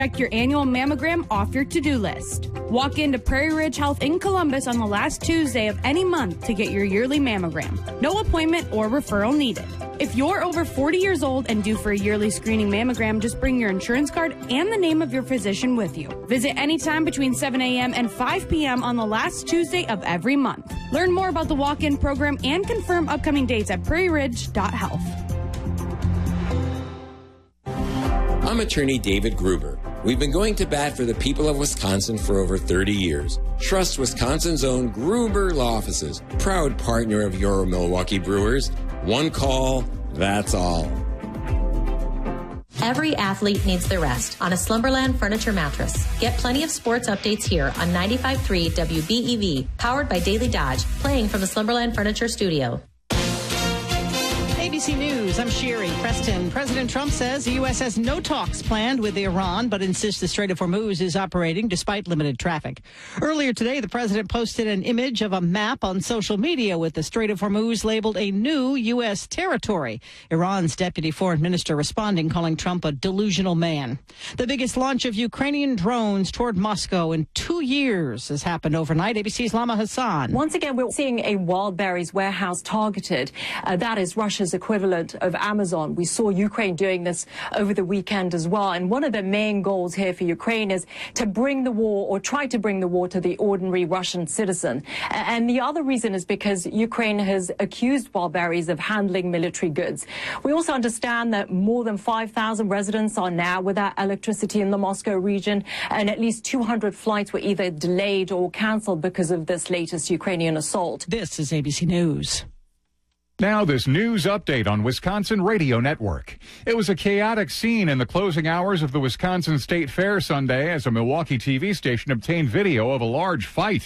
Check your annual mammogram off your to-do list. Walk into Prairie Ridge Health in Columbus on the last Tuesday of any month to get your yearly mammogram. No appointment or referral needed. If you're over 40 years old and due for a yearly screening mammogram, just bring your insurance card and the name of your physician with you. Visit anytime between 7 a.m. and 5 p.m. on the last Tuesday of every month. Learn more about the walk-in program and confirm upcoming dates at prairieridge.health. I'm attorney David Gruber. We've been going to bat for the people of Wisconsin for over 30 years. Trust Wisconsin's own Gruber Law Offices, proud partner of your Milwaukee Brewers. One call, that's all. Every athlete needs their rest on a Slumberland furniture mattress. Get plenty of sports updates here on 95.3 WBEV, powered by Daily Dodge, playing from the Slumberland Furniture Studio. ABC News, I'm Sherry Preston. President Trump says the U.S. has no talks planned with Iran, but insists the Strait of Hormuz is operating despite limited traffic. Earlier today, the president posted an image of a map on social media with the Strait of Hormuz labeled a new U.S. territory. Iran's deputy foreign minister responding, calling Trump a delusional man. The biggest launch of Ukrainian drones toward Moscow in 2 years has happened overnight. ABC's Lama Hassan. Once again, we're seeing a Wildberries warehouse targeted. That is Russia's equivalent of Amazon. We saw Ukraine doing this over the weekend as well. And one of the main goals here for Ukraine is to bring the war, or try to bring the war, to the ordinary Russian citizen. And the other reason is because Ukraine has accused Wildberries of handling military goods. We also understand that more than 5,000 residents are now without electricity in the Moscow region, and at least 200 flights were either delayed or cancelled because of this latest Ukrainian assault. This is ABC News. Now this news update on Wisconsin Radio Network. It was a chaotic scene in the closing hours of the Wisconsin State Fair Sunday as a Milwaukee TV station obtained video of a large fight.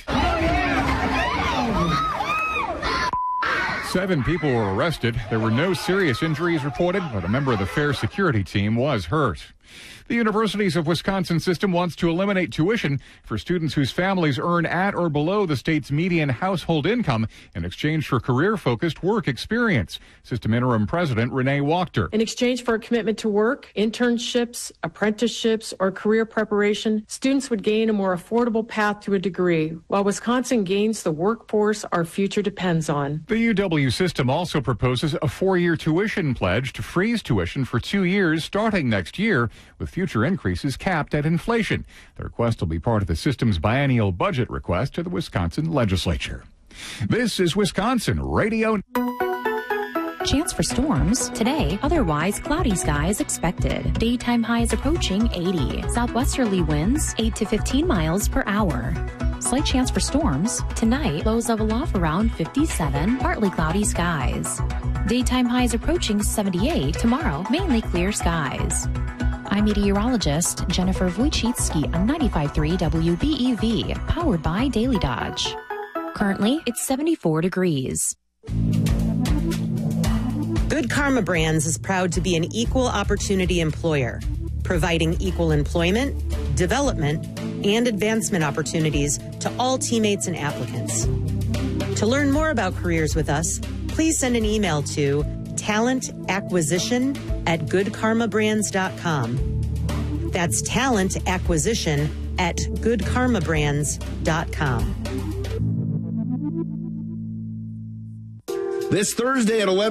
7 people were arrested. There were no serious injuries reported, but a member of the fair security team was hurt. The Universities of Wisconsin system wants to eliminate tuition for students whose families earn at or below the state's median household income in exchange for career-focused work experience. System interim president Renee Wachter. In exchange for a commitment to work, internships, apprenticeships, or career preparation, students would gain a more affordable path to a degree. While Wisconsin gains the workforce our future depends on. The UW system also proposes a 4-year tuition pledge to freeze tuition for 2 years starting next year, with future increases capped at inflation. The request will be part of the system's biennial budget request to the Wisconsin legislature. This is Wisconsin Radio. Chance for storms. Today, otherwise cloudy skies expected. Daytime highs approaching 80. Southwesterly winds 8 to 15 miles per hour. Slight chance for storms. Tonight, lows level off around 57. Partly cloudy skies. Daytime highs approaching 78. Tomorrow, mainly clear skies. I'm meteorologist Jennifer Wojcicki on 95.3 WBEV, powered by Daily Dodge. Currently, it's 74 degrees. Good Karma Brands is proud to be an equal opportunity employer, providing equal employment, development, and advancement opportunities to all teammates and applicants. To learn more about careers with us, please send an email to talentacquisition@goodkarmabrands.com. That's talentacquisition@goodkarmabrands.com. This Thursday at 11.